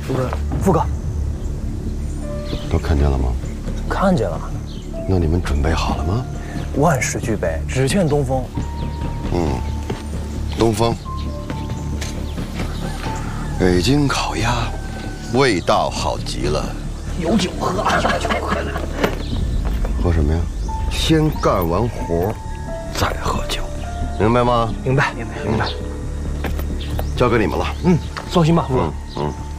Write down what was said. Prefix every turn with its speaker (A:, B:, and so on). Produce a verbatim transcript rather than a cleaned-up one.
A: 这个副哥，
B: 都看见了吗？
A: 看见了。
B: 那你们准备好了吗？
A: 万事俱备，只欠东风。
B: 嗯，东风，北京烤鸭，味道好极了。
A: 有酒喝，有酒喝呢。
B: 喝什么呀？先干完活，再喝酒，明白吗？
A: 明白，明白，明白。
B: 交给你们了。
A: 嗯，放心吧，副哥。
B: 嗯嗯。